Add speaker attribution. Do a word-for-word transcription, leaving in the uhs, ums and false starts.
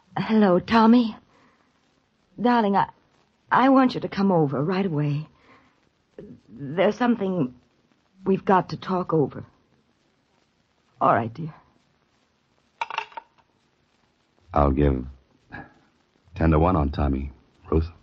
Speaker 1: Hello, Tommy. Darling, I, I want you to come over right away. There's something we've got to talk over. All right, dear.
Speaker 2: I'll give ten to one on Tommy, Ruth.